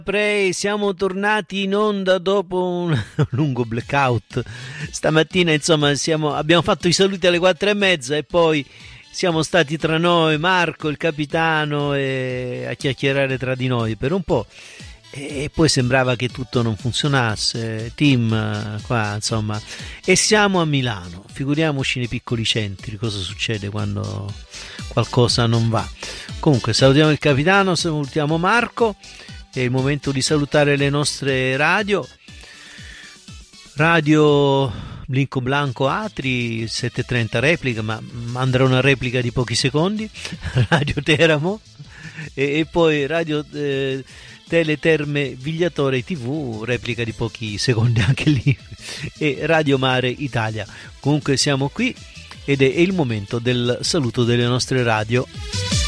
Siamo tornati in onda dopo un lungo blackout. Stamattina, insomma, abbiamo fatto i saluti alle 4:30 e poi siamo stati tra noi, Marco, il capitano, a chiacchierare tra di noi per un po'. E poi sembrava che tutto non funzionasse, team qua, insomma. E siamo a Milano, figuriamoci nei piccoli centri cosa succede quando qualcosa non va. Comunque salutiamo il capitano, salutiamo Marco. È il momento di salutare le nostre radio Blinco Blanco Atri 730 replica, ma andrà una replica di pochi secondi, Radio Teramo e poi Radio Teleterme Vigliatore TV, replica di pochi secondi anche lì, e Radio Mare Italia. Comunque siamo qui ed è il momento del saluto delle nostre radio.